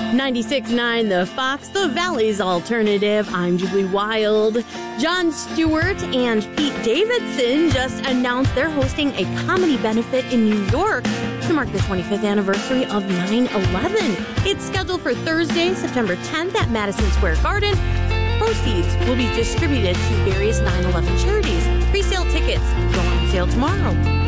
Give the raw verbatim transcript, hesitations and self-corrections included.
ninety-six point nine The Fox, the Valley's Alternative. I'm Julie Wild. Jon Stewart and Pete Davidson just announced they're hosting a comedy benefit in New York to mark the twenty-fifth anniversary of nine eleven. It's scheduled for Thursday, September tenth at Madison Square Garden. Proceeds will be distributed to various nine eleven charities. Pre-sale tickets go on sale tomorrow.